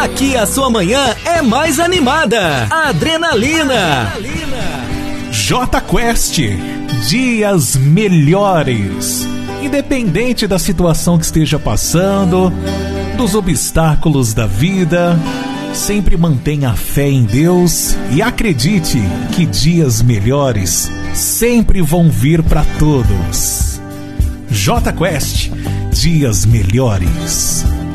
Aqui a sua manhã é mais animada. Adrenalina. J Quest, dias melhores. Independente da situação que esteja passando, dos obstáculos da vida, sempre mantenha fé em Deus e acredite que dias melhores sempre vão vir para todos. J Quest, dias melhores.